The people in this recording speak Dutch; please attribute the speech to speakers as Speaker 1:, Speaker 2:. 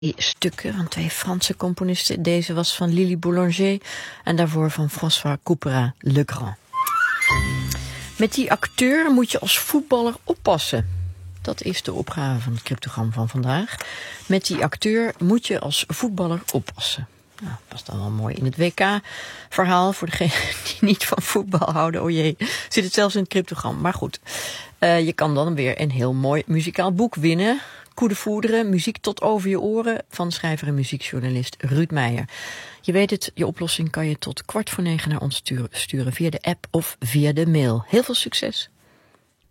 Speaker 1: Stukken van 2 Franse componisten. Deze was van Lili Boulanger en daarvoor van François Couperin-Legrand. Met die acteur moet je als voetballer oppassen. Dat is de opgave van het cryptogram van vandaag. Met die acteur moet je als voetballer oppassen. Nou, past dan wel mooi in het WK-verhaal. Voor degenen die niet van voetbal houden, oh jee, zit het zelfs in het cryptogram. Maar goed, je kan dan weer een heel mooi muzikaal boek winnen. Koedevoerderen, muziek tot over je oren van schrijver en muziekjournalist Ruud Meijer. Je weet het, je oplossing kan je tot 8:45 naar ons sturen via de app of via de mail. Heel veel succes!